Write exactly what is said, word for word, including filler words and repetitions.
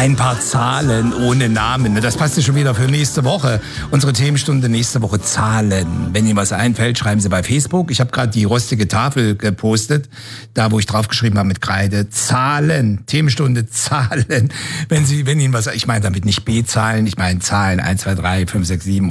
ein paar Zahlen ohne Namen. Das passt ja schon wieder für nächste Woche. Unsere Themenstunde nächste Woche Zahlen. Wenn Ihnen was einfällt, schreiben Sie bei Facebook. Ich habe gerade die rostige Tafel gepostet, da wo ich draufgeschrieben habe mit Kreide. Zahlen, Themenstunde Zahlen. Wenn Sie, wenn Ihnen was, ich meine damit nicht B-Zahlen, ich meine Zahlen eins, zwei, drei, fünf, sechs, sieben